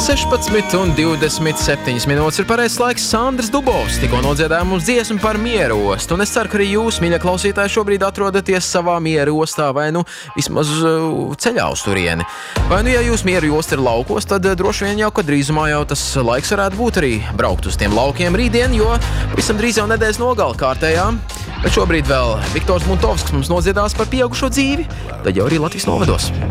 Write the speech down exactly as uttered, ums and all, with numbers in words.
sešpadsmit un divdesmit septiņas minūtes ir pareizs laiks. Sandrs Dubovs tikko nodziedāja mums dziesmu par mieru ostu, un es ceru, ka arī jūs, mīļie klausītāji, šobrīd atrodaties savā mieru ostā vai nu vismaz uh, ceļā uz turieni. Vai nu, ja jūs mieru osta ir laukos, tad droši vien jau, ka drīzumā jau tas laiks varētu būt arī braukt uz tiem laukiem rītdien, jo visam drīz jau nedēļas nogala kārtējā. Bet šobrīd vēl Viktors Muntovskis mums nodziedās par pieaugušo dzīvi, tad jau arī Latvijas novados.